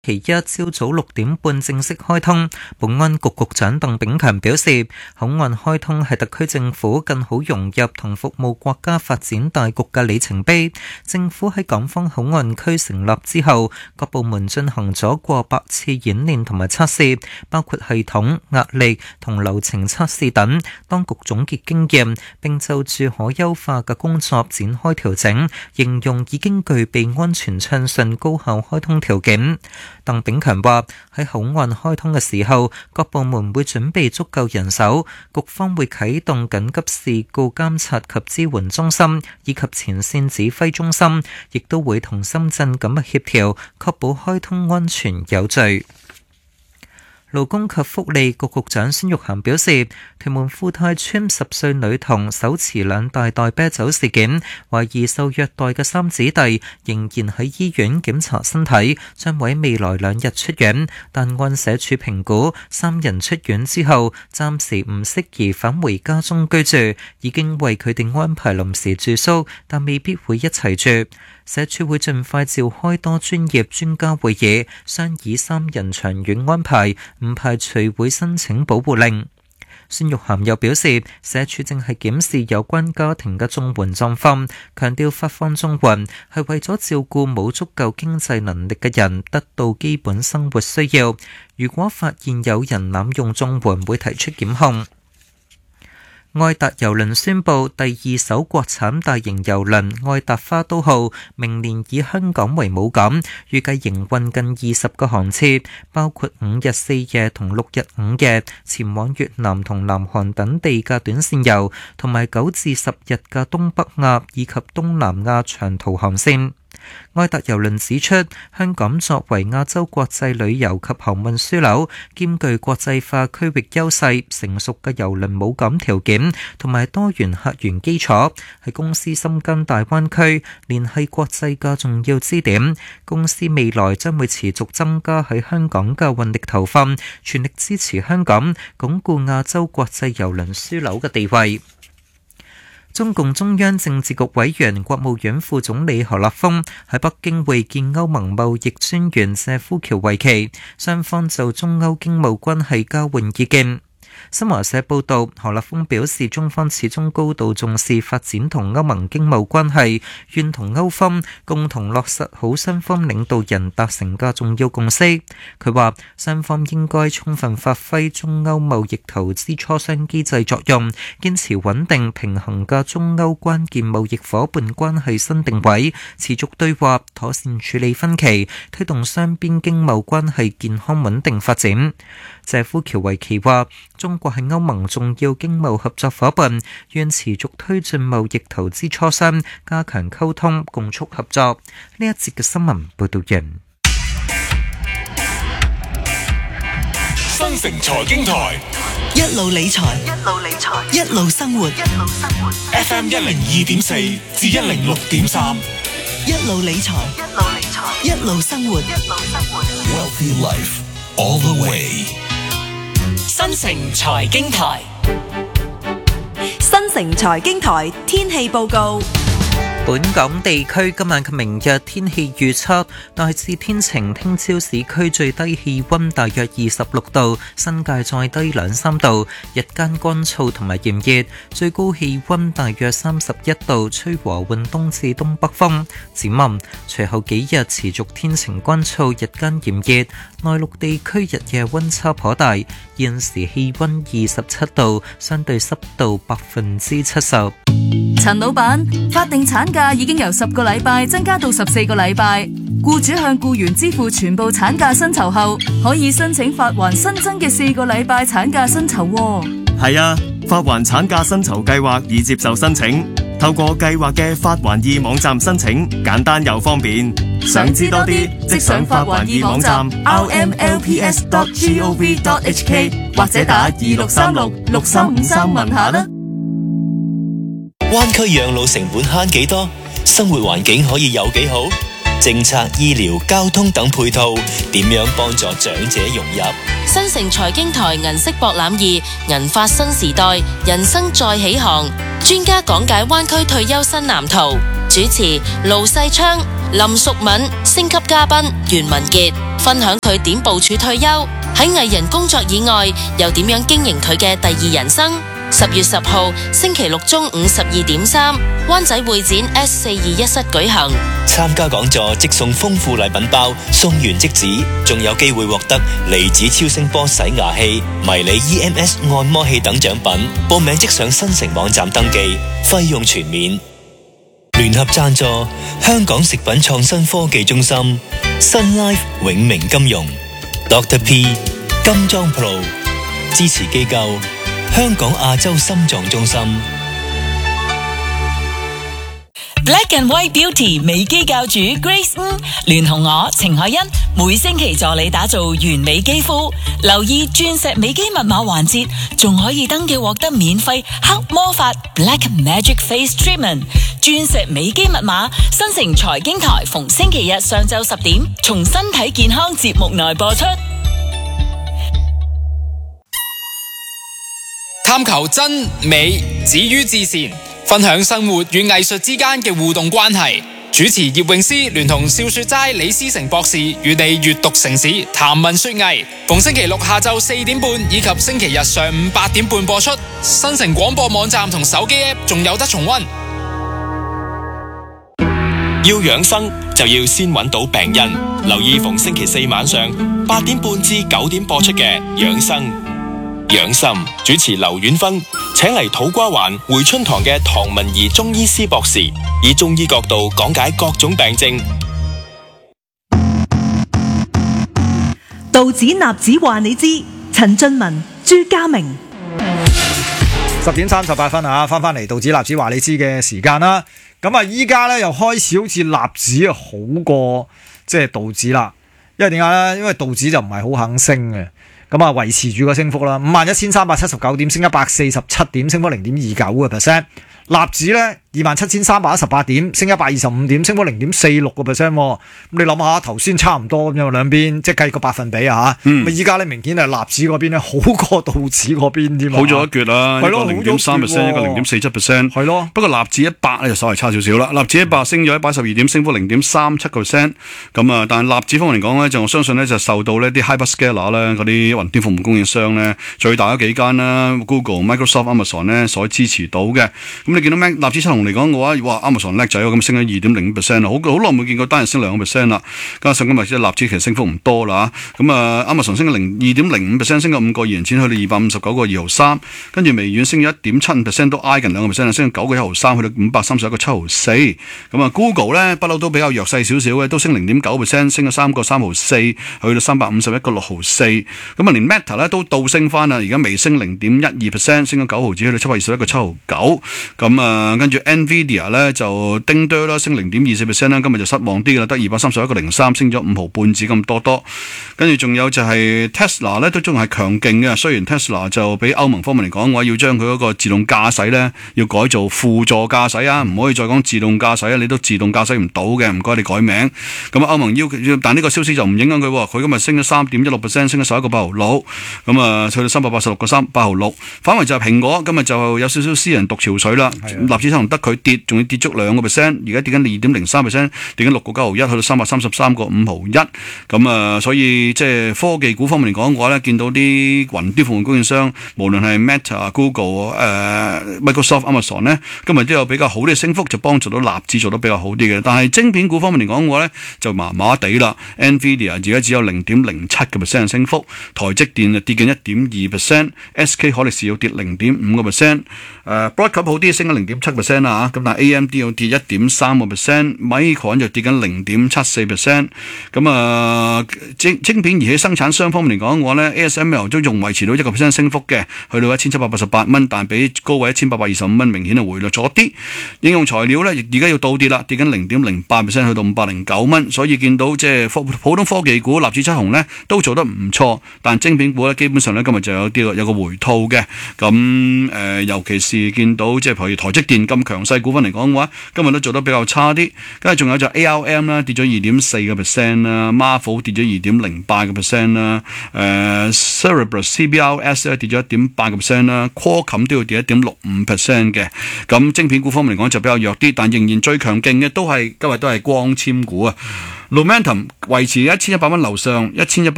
期一朝早6點半正式開通。保安局局長鄧炳強表示，口岸開通係特區政府更好融入同服務國家發展大局嘅里程碑。政府喺港方口岸區成立之後，各部門進行咗過百次演練同埋測試，包括系統、壓力同流程測試等。當局總結經驗，並就住可優化嘅工作展開調整，形容已經具備安全暢順、高效開通條件。鄧炳強話：喺口岸開通嘅時候，各部門會準備足夠人手，局方會啟動緊急事故監察及支援中心以及前線指揮中心，亦都會同深圳緊密協調，確保開通安全有序。勞工及福利局局長孫玉菡表示，屯門富泰邨10歲女童手持2大袋啤酒事件，懷疑受虐待嘅3姊弟仍然喺醫院檢查身體，將會喺未來2日出院。但按社署評估，3人出院之後暫時唔適宜返回家中居住，已經為佢哋安排臨時住宿，但未必會一齊住。社署會盡快召開多專業專家會議，商議3人長遠安排，唔排除會申請保護令。孫玉菡又表示，社署正係檢視有關家庭嘅綜援狀況，強調發放綜援係為咗照顧冇足夠經濟能力嘅人得到基本生活需要。如果發現有人濫用綜援，會提出檢控。愛達郵輪宣布第2艘國產大型郵輪愛達花都號明年以香港為母港，預計營運近20個航次，包括5日4夜同6日5夜前往越南同南韓等地嘅短線遊，同埋9至10日嘅東北亞以及東南亞長途航線。愛達郵輪指出，香港作為亞洲國際旅遊及航運樞紐，兼具國際化區域優勢、成熟嘅郵輪母港條件同埋多元客源基礎，係公司深耕大灣區、聯繫國際嘅重要支點。公司未來將會持續增加喺香港嘅運力投放，全力支持香港鞏固亞洲國際郵輪樞紐嘅地位。中共中央政治局委員、國務院副總理何立峰喺北京會見歐盟貿易專員謝夫喬維奇，雙方就中歐經貿關係交換意見。新華社報道，何立峰表示，中方始終高度重視發展同歐盟經貿關係，願同歐方共同落實好雙方領導人達成嘅重要共識。佢話，雙方應該充分發揮中歐貿易投資磋商機制作用，堅持穩定平衡嘅中歐關鍵貿易夥伴關係新定位，持續對話，妥善處理分歧，推動雙邊經貿關係健康穩定發展。謝夫喬維奇話，中國係歐盟重要經貿合作夥伴，願持續推進貿易投資磋商，加強溝通，共促合作。呢一節嘅新聞報道完。 新城財經台， 一路理財，一路生活。 FM 102.4至106.3， 一路理財，一路生活。 Wealthy Life all the way。 新城財經台， 新城財經台天氣報告。 本港地區今晚及明日天氣預測大致天晴，聽朝市區最低氣溫大約26度，新界再低2-3度，日間乾燥同埋炎熱，最高氣溫大約31度，吹和緩東至東北風。展望隨後幾日持續天晴乾燥，日間炎熱，內陸地區日夜溫差頗大。現時氣溫27度，相對濕度70%。 陳老闆，法定產假已經由10個禮拜增加到14個禮拜，僱主向僱員支付全部產假薪酬後，可以申請發還新增嘅4個禮拜產假薪酬。 係啊，發還產假薪酬計劃已接受申請，透過計劃嘅發還易網站申請，簡單又方便。想知多啲，即上發還易網站 rmlps.gov.hk 或者打26366353問下啦。 灣區養老成本慳幾多？生活環境可以有幾好？政策、醫療、交通等配套點樣幫助長者融入？ 新城財經台銀色博覽2，銀髮新時代，人生再起航，專家講解灣區退休新藍圖。 主持盧世昌、林淑敏，星級嘉賓袁文傑，分享佢點部署退休，喺藝人工作以外又點樣經營佢嘅第二人生。10月10號星期六中午12:3，灣仔會展 S421室舉行。 參加講座即送豐富禮品包，送完即止，仲有機會獲得離子超聲波洗牙器、迷你 EMS 按摩器等獎品。報名即上新城網站登記，費用全免。聯合贊助香港食品創新科技中心、Sun Life 永明金融、Dr. P 金裝 Pro， 支持機構香港亞洲心臟中心。 Black and White Beauty 美肌教主 Grace 聯同我程海欣，每星期助你打造完美肌膚。留意鑽石美肌密碼環節，仲可以登記獲得免費黑魔法 Black Magic Face Treatment。鑽石美肌密碼，新城財經台逢星期日上晝10點，從身體健康節目內播出。 探求真美止於至善，分享生活與藝術之間嘅互動關係。主持葉詠詩聯同笑雪齋李思成博士與你閱讀城市談文說藝，逢星期六下晝4點半以及星期日上午8點半播出。新城廣播網站同手機 App 仲有得重溫。 要養生就要先揾到病因，留意逢星期4晚上8點半至9點播出嘅養生養心，主持劉遠芬請嚟土瓜灣回春堂嘅唐文儀中醫師博士，以中醫角度講解各種病症。 道指納指話你知，陳俊文、朱家明。 10:38啊，翻嚟道指納指話你知嘅時間啦。咁啊，依家咧又開始好似納指好過即係道指啦，因為點解咧？因為道指就唔係好肯升嘅。咁啊，維持住個升幅啦，51,379點，升147點，升幅0.29%。納指咧27,318點，升125點，升幅0.46%。咁你諗下，頭先差唔多咁樣兩邊，即係計個百分比啊嚇。咁依家咧明顯係納指嗰邊咧好過道指嗰邊添。 好咗一橛啦，一個0.3%，一個0.47%。 係咯。不過納指100咧就稍為差少少啦。納指100升咗112點，升幅0.37%。咁啊，但係納指方面嚟講咧，就我相信咧就受到呢啲 hyperscaler 咧嗰啲雲端服務供應商咧最大嗰幾間啦 ，Google、Microsoft、Amazon 咧所支持到嘅。咁你見到咩？納指七雄嚟講嘅話，哇 Amazon 叻仔喎，咁升咗2.05%啦，好耐冇見過單日升2%啦。加上今日即係納指其實升幅唔多啦，咁啊 Amazon 升咗2.05%，升咗5個2錢去到259個2毫3，跟住微軟升咗1.75%，都挨近2%，升咗9個1毫3去到531個7毫4。咁啊 Google 咧不嬲都比較弱勢少少嘅，都升0.9%，升咗3個3毫4去到351個6毫4。咁啊連 Meta 咧都倒升翻啦，而家微升0.12%，升咗9毫子去到721個7毫9。咁啊，跟住 Nvidia 咧就叮噹啦，升0.24%啦，今日就失望啲啦，得231個03，升咗5毫半子咁多。跟住仲有就係 Tesla 咧，都仲係強勁嘅。雖然 Tesla 就俾歐盟方面嚟講嘅話，要將佢嗰個自動駕駛咧，要改做輔助駕駛啊，唔可以再講自動駕駛啊，你都自動駕駛唔到嘅，唔該你改名。咁啊，歐盟要求，但呢個消息就唔影響佢，佢今日升咗3.16%，升咗11個8毫6，咁啊去到386個8毫6。反為就係蘋果，今日就有少少私人獨潮水啦。納指得佢跌，仲要跌足2%，而家跌緊2.03%，跌緊6個9毫1，去到333個5毫1。咁啊，所以即係科技股方面嚟講嘅話咧，見到啲雲端服務供應商，無論係 Meta、Google、Microsoft、Amazon 咧，今日都有比較好啲嘅升幅，就幫助到納指做得比較好啲嘅。但係晶片股方面嚟講嘅話咧，就麻麻地啦。Nvidia 而家只有0.07% 嘅升幅，台積電就跌緊1.2%，SK 海力士要跌0.5%。Broadcom 好啲，升咗0.7% 啦嚇，咁但係 AMD 要跌1.3%，Micron 就跌緊0.74%。咁啊，晶片儀器生產商方面嚟講嘅話咧 ，ASML 都仲維持到1% 升幅嘅，去到1788蚊，但係比高位1825蚊明顯係回落咗啲。應用材料咧，而家要倒跌啦，跌緊0.08%，去到509蚊。所以見到即係普通科技股納指七雄咧都做得唔錯，但晶片股咧基本上咧今日就有個回吐嘅。咁尤其是見到即係譬如台積電咁強勢股份嚟講嘅話，今日都做得比較差啲。跟住仲有就 ARM 啦，跌咗2.4% 啦 ，Marvell 跌咗 1.08% 啦。Cerebras CBRS 咧跌咗 1.8% 啦。Qualcomm 都要跌 1.65% 嘅。咁晶片股方面嚟講就比較弱啲，但仍然最強勁嘅今日都係光纖股啊。Lumentum 維持1100蚊樓上，1100